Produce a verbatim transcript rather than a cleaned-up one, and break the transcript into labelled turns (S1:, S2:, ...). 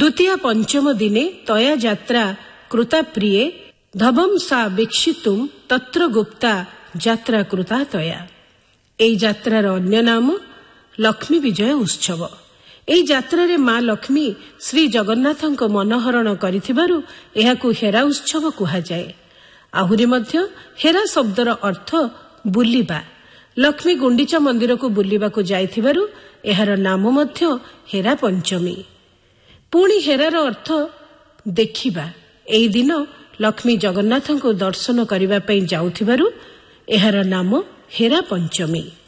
S1: द्वितीया पंचम दिने तया यात्रा कृता प्रिये धवम सा वीक्षितुम तत्र गुप्ता यात्रा कृता तया। एई यात्रार अन्य नाम लक्ष्मी विजय उत्सव। एई यात्रारे मां लक्ष्मी श्री जगन्नाथଙ୍କ मनहरण କରିଥିବାରୁ ଏହାକୁ ହେରା ଉତ୍ସବ କୁହାଯାଏ। ଆହୁରି ମଧ୍ୟ ହେରା ଶବ୍ଦର ଅର୍ଥ ବୁଲିବା। ଲକ୍ଷ୍ମୀ ଗୁଣ୍ଡିଚା ମନ୍ଦିରକୁ ବୁଲିବାକୁ ଯାଇଥିବାରୁ ଏହାର ନାମ ମଧ୍ୟ ହେରା ପଞ୍ଚମୀ। ପୁଣି ହେରାର ଅର୍ଥ ଦେଖିବା। ଏହି ଦିନ ଲକ୍ଷ୍ମୀ ଜଗନ୍ନାଥଙ୍କୁ ଦର୍ଶନ କରିବା ପାଇଁ ଯାଉଥିବାରୁ ଏହାର ନାମ ହେରା ପଞ୍ଚମୀ।